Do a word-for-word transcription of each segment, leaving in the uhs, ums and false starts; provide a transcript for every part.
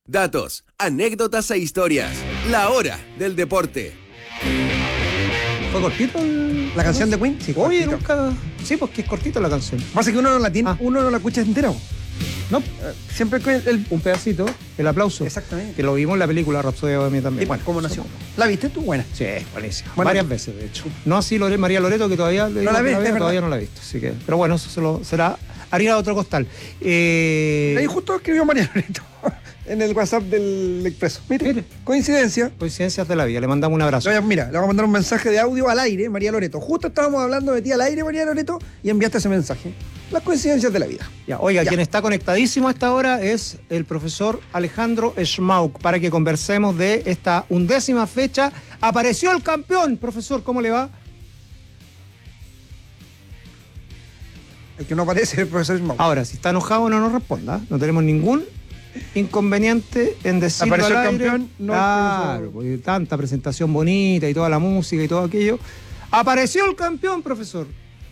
Datos, anécdotas e historias. La hora del deporte. ¿Fue cortito el... ¿La canción de Queen? Sí, Oye, cortito. Nunca... Sí, porque es cortito la canción. Pasa que uno no la tiene, ah. uno no la escucha entera. No, siempre el, el, un pedacito, el aplauso. Exactamente. Que lo vimos en la película Rhapsody de mí también. Y bueno, ¿cómo nació? ¿La viste tú? Buena. Sí, buenísima. Bueno, varias veces, de hecho. No así Lore, María Loreto, que todavía no la viste, todavía, todavía no la he visto. Así que, pero bueno, eso se lo, será harina de otro costal. Eh... Ahí justo escribió María Loreto en el WhatsApp del Expreso. Mire, Mire, coincidencia. Coincidencias de la vida. Le mandamos un abrazo. Oye, mira, le vamos a mandar un mensaje de audio al aire, María Loreto. Justo estábamos hablando de ti al aire, María Loreto, y enviaste ese mensaje. Las coincidencias de la vida. Ya, oiga, ya. Quien está conectadísimo a esta hora es el profesor Alejandro Schmauk, para que conversemos de esta undécima fecha. Apareció el campeón. Profesor, ¿cómo le va? El que no aparece es el profesor Schmauk. Ahora, si está enojado, no nos responda. No tenemos ningún inconveniente en decirlo apareció al el aire. campeón, no. Claro, porque tanta presentación bonita y toda la música y todo aquello. Apareció el campeón, profesor.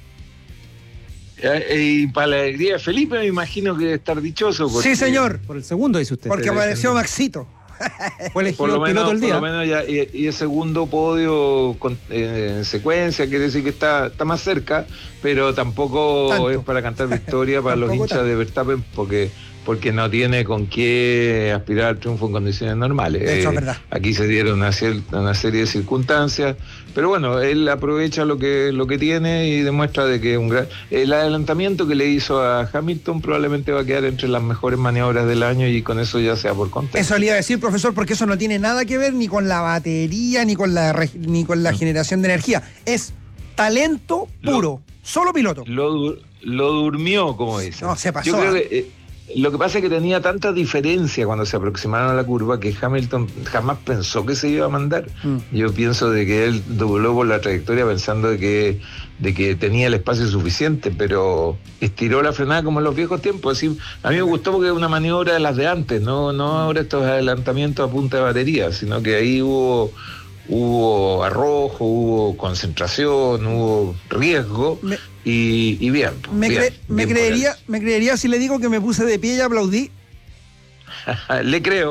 Y para la alegría de Felipe, me imagino que debe estar dichoso. Porque, sí, señor. Por el segundo, dice usted. Porque apareció Maxito. Fue elegido el piloto del día. Por lo menos ya, y, y el segundo podio con, eh, en secuencia, quiere decir que está, está más cerca, pero tampoco tanto. Es para cantar victoria para los hinchas tanto. de Verstappen, porque porque no tiene con qué aspirar al triunfo en condiciones normales. De hecho, eh, es verdad. Aquí se dieron una, una serie de circunstancias, pero bueno, él aprovecha lo que lo que tiene y demuestra de que un gran, el adelantamiento que le hizo a Hamilton probablemente va a quedar entre las mejores maniobras del año y con eso ya sea por contento. Eso le iba a decir, profesor, porque eso no tiene nada que ver ni con la batería ni con la ni con la no. generación de energía. Es talento puro, lo, solo piloto. Lo, lo durmió, como dice. No, se pasó. Yo creo que eh, lo que pasa es que tenía tanta diferencia cuando se aproximaron a la curva que Hamilton jamás pensó que se iba a mandar. Mm. Yo pienso de que él dobló por la trayectoria pensando de que, de que tenía el espacio suficiente, pero estiró la frenada como en los viejos tiempos. Así, a mí me gustó porque es una maniobra de las de antes, no, no ahora estos adelantamientos a punta de batería, sino que ahí hubo... hubo arrojo, hubo concentración, hubo riesgo me, y, y bien. Me, bien, cre- me, bien creería, me creería si le digo que me puse de pie y aplaudí. Le creo.